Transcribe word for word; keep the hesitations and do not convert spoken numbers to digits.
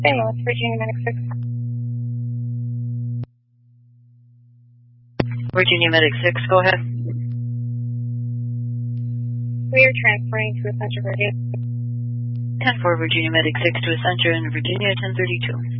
Hey, it's Virginia Medic six. Virginia Medic six, go ahead. We are transferring to Essential Virginia. ten four Virginia Medic six to Essential in Virginia ten thirty-two.